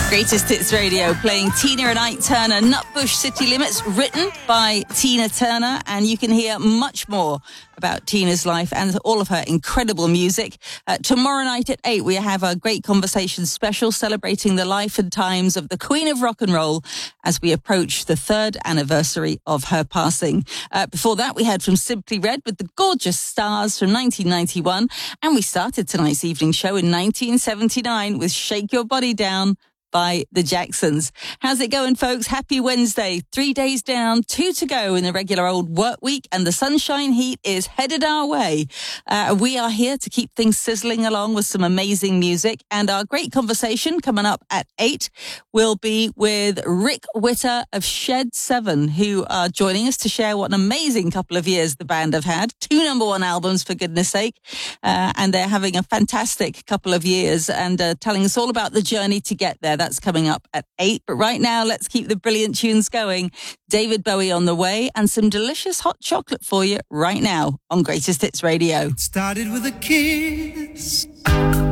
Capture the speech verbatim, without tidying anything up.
Greatest Hits Radio, playing Tina and Ike Turner, Nutbush City Limits, written by Tina Turner. And you can hear much more about Tina's life and all of her incredible music. Uh, tomorrow night at eight, we have a great conversation special celebrating the life and times of the Queen of Rock and Roll as we approach the third anniversary of her passing. Uh, before that, we heard from Simply Red with the gorgeous Stars from nineteen ninety-one. And we started tonight's evening show in nineteen seventy-nine with Shake Your Body Down by the Jacksons. How's it going, folks? Happy Wednesday. Three days down, two to go in the regular old work week, and the sunshine heat is headed our way. Uh, we are here to keep things sizzling along with some amazing music, and our great conversation coming up at eight will be with Rick Witter of Shed seven, who are joining us to share what an amazing couple of years the band have had. Two number one albums, for goodness sake, uh, and they're having a fantastic couple of years and uh, telling us all about the journey to get there. That's coming up at eight. But right now, let's keep the brilliant tunes going. David Bowie on the way and some delicious hot chocolate for you right now on Greatest Hits Radio. It started with a kiss.